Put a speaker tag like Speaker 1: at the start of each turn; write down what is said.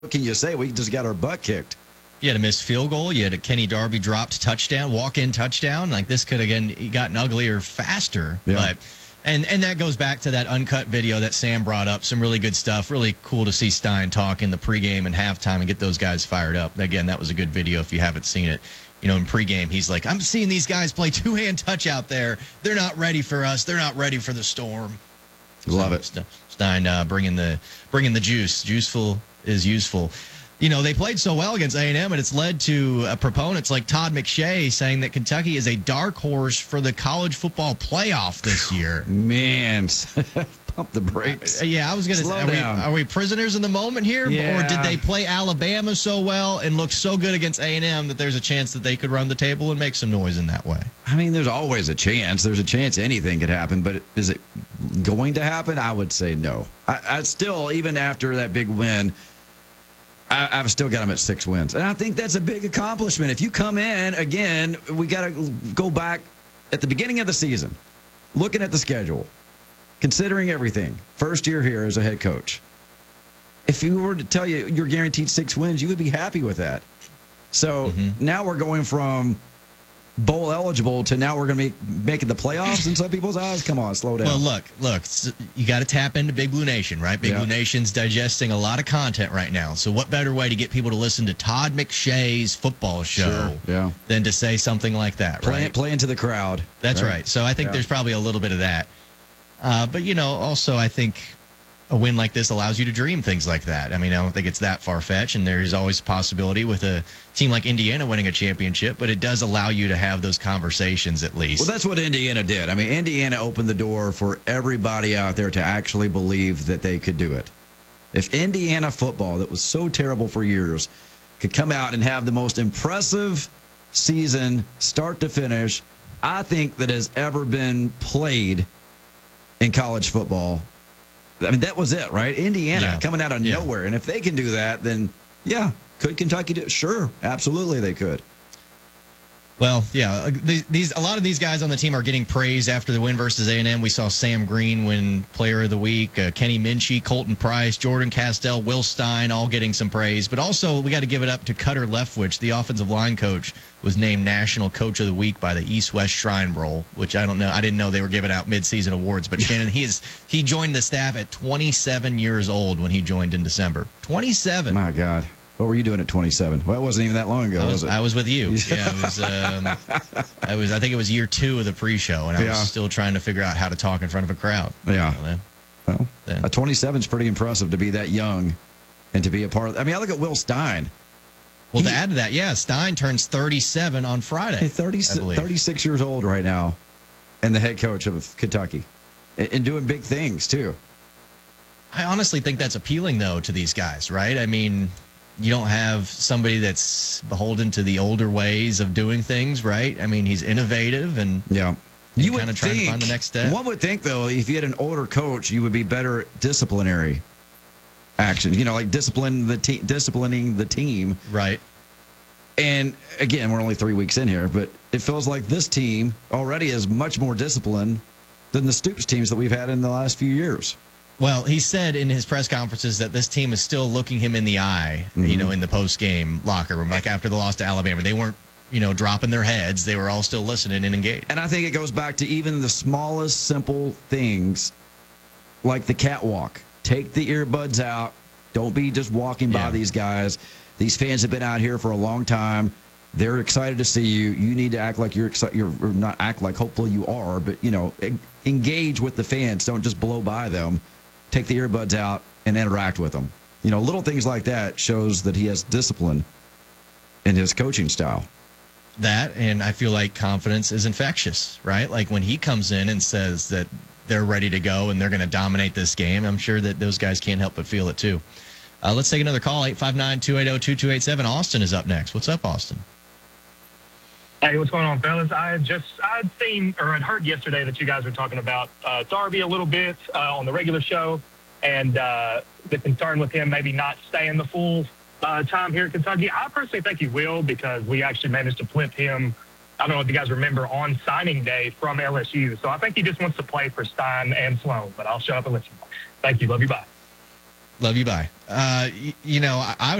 Speaker 1: what can you say? We just got our butt kicked.
Speaker 2: You had a missed field goal. You had a Kenny Darby dropped touchdown, walk-in touchdown. Like, this could, again, gotten uglier faster.
Speaker 1: Yeah.
Speaker 2: But and that goes back to that uncut video that Sam brought up. Some really good stuff. Really cool to see Stein talk in the pregame and halftime and get those guys fired up. Again, that was a good video if you haven't seen it. You know, in pregame, he's like, I'm seeing these guys play two-hand touch out there. They're not ready for us. They're not ready for the storm.
Speaker 1: Love it.
Speaker 2: Stein bringing the juice. Juiceful is useful. You know, they played so well against A&M, and it's led to proponents like Todd McShay saying that Kentucky is a dark horse for the college football playoff this year.
Speaker 1: Man, pump the brakes.
Speaker 2: Yeah, I was going to say, are we prisoners in the moment here?
Speaker 1: Yeah.
Speaker 2: Or did they play Alabama so well and look so good against A&M that there's a chance that they could run the table and make some noise in that way?
Speaker 1: I mean, there's always a chance. There's a chance anything could happen, but is it going to happen? I would say no. I still, even after that big win, I've still got them at 6 wins. And I think that's a big accomplishment. If you come in, again, we got to go back at the beginning of the season, looking at the schedule, considering everything. First year here as a head coach. If you were to tell you you're guaranteed 6 wins, you would be happy with that. So now we're going from bowl eligible to now we're going to be making the playoffs in some people's eyes. Come on, slow down.
Speaker 2: Well, look, you got to tap into Big Blue Nation, right? Big Blue Nation's digesting a lot of content right now. So what better way to get people to listen to Todd McShay's football show than to say something like that, right?
Speaker 1: Play into the crowd.
Speaker 2: That's right. So I think there's probably a little bit of that. But, you know, also I think a win like this allows you to dream things like that. I mean, I don't think it's that far-fetched, and there's always a possibility with a team like Indiana winning a championship, but it does allow you to have those conversations at least.
Speaker 1: Well, that's what Indiana did. I mean, Indiana opened the door for everybody out there to actually believe that they could do it. If Indiana football, that was so terrible for years, could come out and have the most impressive season, start to finish, I think that has ever been played in college football. I mean, that was it, right? Indiana coming out of nowhere. And if they can do that, then, could Kentucky do it? Sure, absolutely they could.
Speaker 2: Well, yeah, a lot of these guys on the team are getting praise after the win versus A&M. We saw Sam Green win Player of the Week, Kenny Minchie, Colton Price, Jordan Castell, Will Stein, all getting some praise. But also, we got to give it up to Cutter Leftwich, the offensive line coach, was named National Coach of the Week by the East-West Shrine Bowl, which I don't know. I didn't know they were giving out mid-season awards. But Shannon, he joined the staff at 27 years old when he joined in December. 27.
Speaker 1: My God. What were you doing at 27? Well, it wasn't even that long ago, was it?
Speaker 2: I was with you. Yeah, I think it was year 2 of the pre-show, and I was still trying to figure out how to talk in front of a crowd.
Speaker 1: Yeah. Well, a 27 is pretty impressive to be that young and to be a part of. I mean, I look at Will Stein.
Speaker 2: Well, to add to that, Stein turns 37 on Friday.
Speaker 1: 36 years old right now, and the head coach of Kentucky, and doing big things too.
Speaker 2: I honestly think that's appealing, though, to these guys, right? I mean, you don't have somebody that's beholden to the older ways of doing things, right? I mean, he's innovative and
Speaker 1: you
Speaker 2: kind of trying to find the next step.
Speaker 1: One would think, though, if you had an older coach, you would be better at disciplinary action. You know, like disciplining the team.
Speaker 2: Right.
Speaker 1: And, again, we're only 3 weeks in here, but it feels like this team already is much more disciplined than the Stoops teams that we've had in the last few years.
Speaker 2: Well, he said in his press conferences that this team is still looking him in the eye, you know, in the post-game locker room, like after the loss to Alabama. They weren't, dropping their heads. They were all still listening and engaged.
Speaker 1: And I think it goes back to even the smallest, simple things like the catwalk. Take the earbuds out. Don't be just walking by these guys. These fans have been out here for a long time. They're excited to see you. You need to act like you're excited. Or not act like, hopefully you are, but, engage with the fans. Don't just blow by them. Take the earbuds out and interact with them. Little things like that shows that he has discipline in his coaching style.
Speaker 2: That, and I feel like confidence is infectious, right? Like when he comes in and says that they're ready to go and they're going to dominate this game, I'm sure that those guys can't help but feel it too. Let's take another call, 859-280-2287. Austin is up next. What's up, Austin?
Speaker 3: Hey, what's going on, fellas? I'd heard yesterday that you guys were talking about Darby a little bit on the regular show, and the concern with him maybe not staying the full time here at Kentucky. I personally think he will, because we actually managed to flip him, I don't know if you guys remember, on signing day from LSU. So I think he just wants to play for Stein and Sloan, but I'll shut up and listen. Thank you. Love you. Bye.
Speaker 2: Love you. Bye. I would